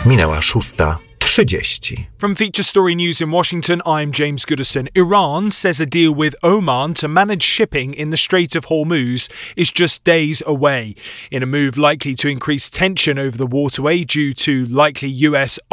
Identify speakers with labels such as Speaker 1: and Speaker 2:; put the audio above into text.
Speaker 1: Minęła 6:30.
Speaker 2: From Feature Story News in Washington, I'm James Goodison. Iran says a deal with Oman to manage shipping in the Strait of Hormuz is just days away, in a move likely to increase tension over the waterway due to likely US